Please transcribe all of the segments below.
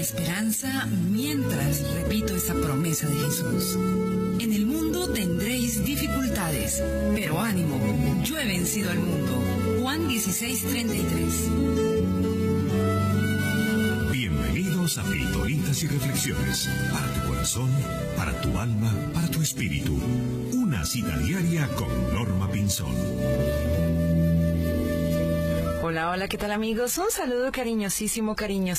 esperanza mientras repito esa promesa de Jesús. En el mundo tendréis dificultades, pero ánimo, yo he vencido al mundo. Juan 16:33. Bienvenidos a Pildoritas y Reflexiones, para tu corazón, para tu alma, para tu espíritu. Una cita diaria con Norma Pinzón. Hola, hola, ¿qué tal amigos? Un saludo cariñosísimo.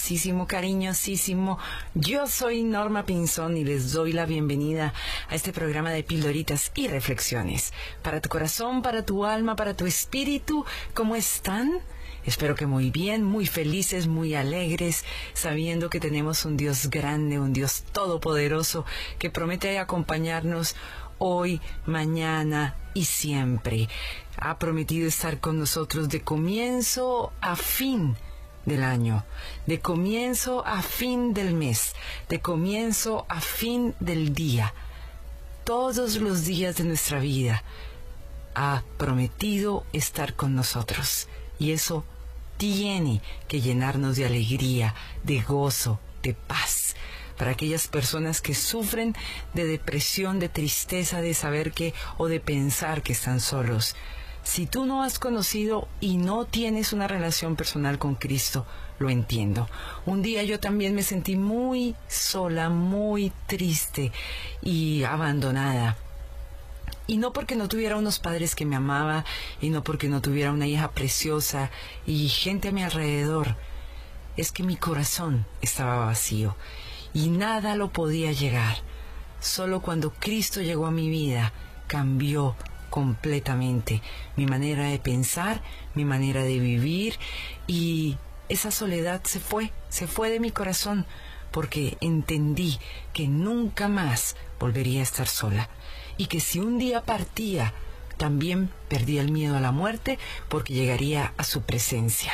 Yo soy Norma Pinzón y les doy la bienvenida a este programa de Pildoritas y Reflexiones. Para tu corazón, para tu alma, para tu espíritu, ¿cómo están? Espero que muy bien, muy felices, muy alegres, sabiendo que tenemos un Dios grande, un Dios todopoderoso, que promete acompañarnos hoy, mañana y siempre. Ha prometido estar con nosotros de comienzo a fin del año, de comienzo a fin del mes, de comienzo a fin del día. Todos los días de nuestra vida ha prometido estar con nosotros. Y eso tiene que llenarnos de alegría, de gozo, de paz. Para aquellas personas que sufren de depresión, de tristeza, de saber que o de pensar que están solos. Si tú no has conocido y no tienes una relación personal con Cristo, lo entiendo. Un día yo también me sentí muy sola, muy triste y abandonada. Y no porque no tuviera unos padres que me amaban, y no porque no tuviera una hija preciosa y gente a mi alrededor. Es que mi corazón estaba vacío y nada lo podía llegar. Solo cuando Cristo llegó a mi vida, cambió completamente mi manera de pensar, mi manera de vivir, y esa soledad se fue de mi corazón, porque entendí que nunca más volvería a estar sola, y que si un día partía, también perdía el miedo a la muerte, porque llegaría a su presencia.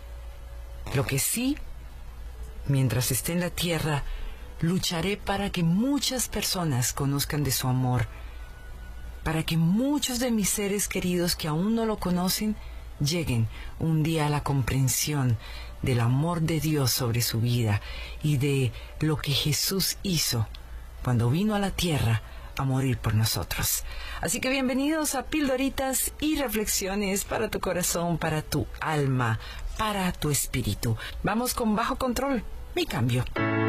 Lo que sí, mientras esté en la tierra, lucharé para que muchas personas conozcan de su amor, para que muchos de mis seres queridos que aún no lo conocen, lleguen un día a la comprensión del amor de Dios sobre su vida y de lo que Jesús hizo cuando vino a la tierra a morir por nosotros. Así que bienvenidos a Pildoritas y Reflexiones para tu corazón, para tu alma, para tu espíritu. Vamos con Bajo Control, mi cambio.